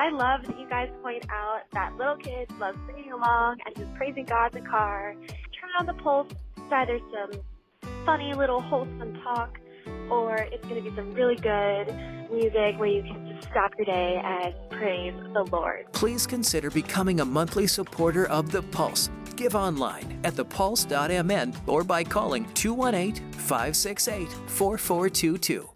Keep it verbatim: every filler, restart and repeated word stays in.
I love that you guys point out that little kids love singing along and just praising God in the car. Turn on the Pulse, it's either some funny little wholesome talk, or it's going to be some really good music where you can just stop your day and praise the Lord. Please consider becoming a monthly supporter of The Pulse. Give online at the pulse dot m n or by calling two one eight, five six eight, four four two two.